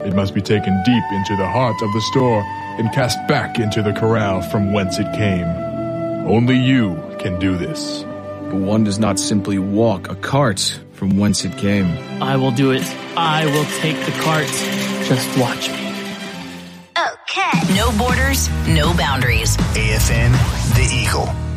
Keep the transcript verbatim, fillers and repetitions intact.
It must be taken deep into the heart of the store and cast back into the corral from whence it came. Only you can do this. But one does not simply walk a cart from whence it came. I will do it. I will take the cart. Just watch me. Okay. No borders, no boundaries. A F N, The Eagle.